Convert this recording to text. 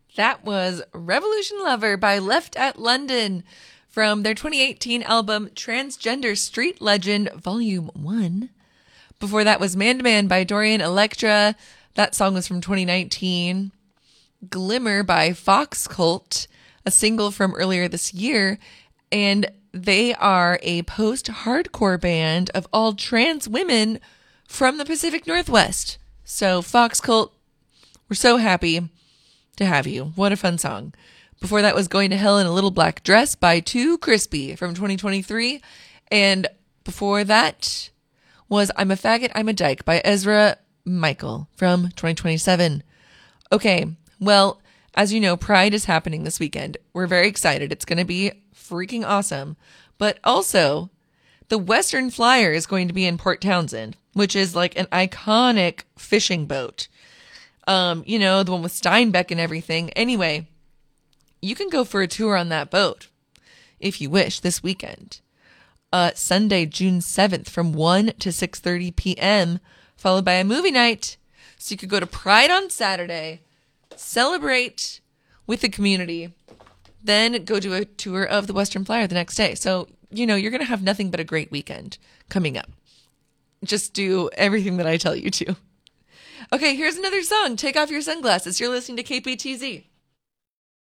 That was Revolution Lover by Left at London from their 2018 album Transgender Street Legend Volume 1. Before that was Man to Man by Dorian Electra. That song was from 2019. Glimmer by Fox Cult, a single from earlier this year. And they are a post-hardcore band of all trans women from the Pacific Northwest. So Fox Cult, we're so happy to have you. What a fun song. Before that was Going to Hell in a Little Black Dress by Too Crispy from 2023. And before that was I'm a Faggot, I'm a Dyke by Ezra Michael from 2027. Okay, well, as you know, Pride is happening this weekend. We're very excited. It's going to be freaking awesome. But also, the Western Flyer is going to be in Port Townsend, which is like an iconic fishing boat. The one with Steinbeck and everything. Anyway, you can go for a tour on that boat if you wish this weekend. Sunday, June 7th from 1 to 6:30 p.m., followed by a movie night. So you could go to Pride on Saturday, celebrate with the community, then go do a tour of the Western Flyer the next day. So, you're going to have nothing but a great weekend coming up. Just do everything that I tell you to. Okay, here's another song. Take off your sunglasses. You're listening to KPTZ.